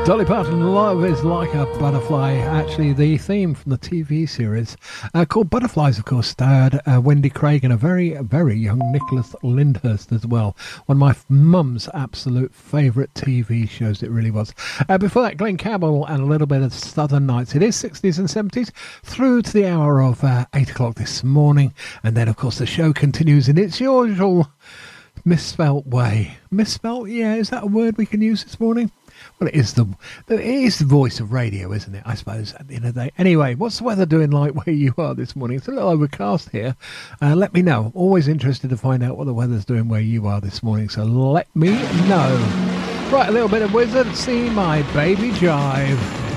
Dolly Parton, Love is Like a Butterfly. Actually, the theme from the TV series called Butterflies, of course, starred Wendy Craig and a very, very young Nicholas Lyndhurst as well. One of my mum's absolute favourite TV shows, it really was. Before that, Glenn Campbell and a little bit of Southern Nights. It is 60s and 70s through to the hour of 8 o'clock this morning. And then, of course, the show continues in its usual misspelt way. Misspelt? Yeah, is that a word we can use this morning? Well, it is the voice of radio, isn't it, I suppose, at the end of the day. Anyway, what's the weather doing like where you are this morning? It's a little overcast here. Let me know. I'm always interested to find out what the weather's doing where you are this morning, so let me know. Right, a little bit of Wizard, See My Baby Jive.